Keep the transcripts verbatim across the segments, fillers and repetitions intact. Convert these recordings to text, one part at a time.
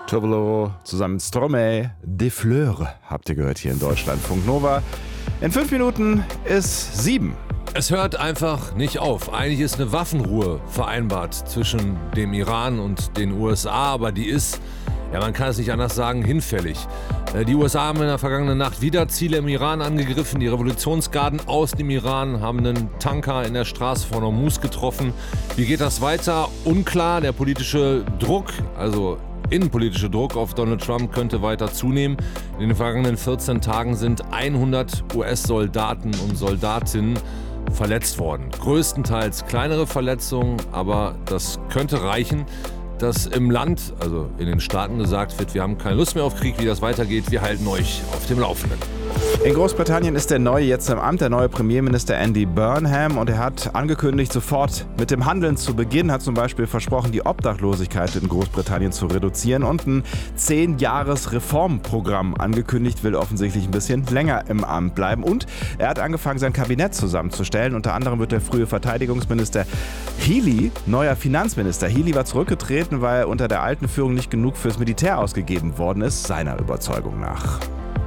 Tobolo zusammen mit Stromae, Des Fleurs, habt ihr gehört hier in Deutschland. Funk Nova. In fünf Minuten ist sieben. Es hört einfach nicht auf. Eigentlich ist eine Waffenruhe vereinbart zwischen dem Iran und den U S A, aber die ist, ja, man kann es nicht anders sagen, hinfällig. Die U S A haben in der vergangenen Nacht wieder Ziele im Iran angegriffen. Die Revolutionsgarden aus dem Iran haben einen Tanker in der Straße von Hormuz getroffen. Wie geht das weiter? Unklar. Der politische Druck, also innenpolitische Druck auf Donald Trump könnte weiter zunehmen. In den vergangenen vierzehn Tagen sind hundert U S-Soldaten und Soldatinnen verletzt worden. Größtenteils kleinere Verletzungen, aber das könnte reichen, dass im Land, also in den Staaten, gesagt wird, wir haben keine Lust mehr auf Krieg, wie das weitergeht, wir halten euch auf dem Laufenden. In Großbritannien ist der Neue jetzt im Amt, der neue Premierminister Andy Burnham, und er hat angekündigt, sofort mit dem Handeln zu beginnen, hat zum Beispiel versprochen, die Obdachlosigkeit in Großbritannien zu reduzieren und ein zehn-Jahres-Reformprogramm angekündigt, will offensichtlich ein bisschen länger im Amt bleiben, und er hat angefangen, sein Kabinett zusammenzustellen. Unter anderem wird der frühe Verteidigungsminister Healey neuer Finanzminister. Healey war zurückgetreten, weil unter der alten Führung nicht genug fürs Militär ausgegeben worden ist, seiner Überzeugung nach.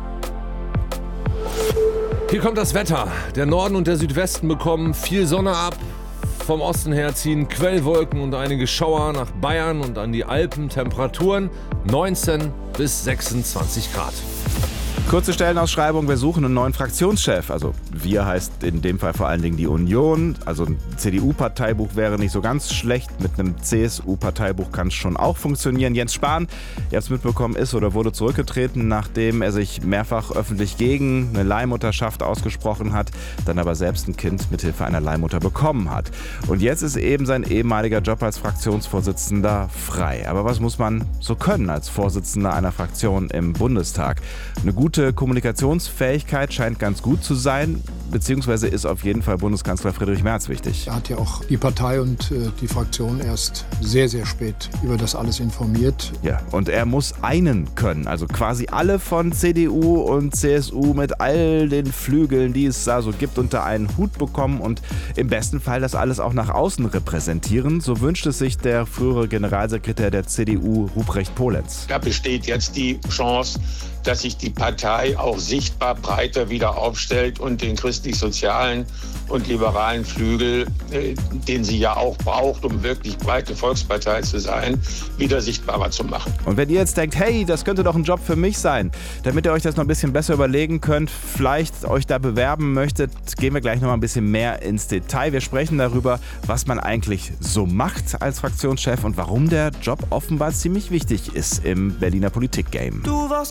Hier kommt das Wetter. Der Norden und der Südwesten bekommen viel Sonne ab. Vom Osten her ziehen Quellwolken und einige Schauer nach Bayern und an die Alpen. Temperaturen neunzehn bis sechsundzwanzig Grad. Kurze Stellenausschreibung, wir suchen einen neuen Fraktionschef. Also wir heißt in dem Fall vor allen Dingen die Union. Also ein C D U-Parteibuch wäre nicht so ganz schlecht. Mit einem C S U-Parteibuch kann es schon auch funktionieren. Jens Spahn, ihr habt es mitbekommen, ist oder wurde zurückgetreten, nachdem er sich mehrfach öffentlich gegen eine Leihmutterschaft ausgesprochen hat, dann aber selbst ein Kind mithilfe einer Leihmutter bekommen hat. Und jetzt ist eben sein ehemaliger Job als Fraktionsvorsitzender frei. Aber was muss man so können als Vorsitzender einer Fraktion im Bundestag? Eine gute Kommunikationsfähigkeit scheint ganz gut zu sein, beziehungsweise ist auf jeden Fall Bundeskanzler Friedrich Merz wichtig. Er hat ja auch die Partei und äh, die Fraktion erst sehr, sehr spät über das alles informiert. Ja, und er muss einen können, also quasi alle von C D U und C S U mit all den Flügeln, die es da so gibt, unter einen Hut bekommen und im besten Fall das alles auch nach außen repräsentieren. So wünscht es sich der frühere Generalsekretär der C D U, Ruprecht Polenz. Da besteht jetzt die Chance, dass sich die Partei auch sichtbar breiter wieder aufstellt und den christlich-sozialen und liberalen Flügel, äh, den sie ja auch braucht, um wirklich breite Volkspartei zu sein, wieder sichtbarer zu machen. Und wenn ihr jetzt denkt, hey, das könnte doch ein Job für mich sein, damit ihr euch das noch ein bisschen besser überlegen könnt, vielleicht euch da bewerben möchtet, gehen wir gleich noch mal ein bisschen mehr ins Detail. Wir sprechen darüber, was man eigentlich so macht als Fraktionschef und warum der Job offenbar ziemlich wichtig ist im Berliner Politikgame. Du warst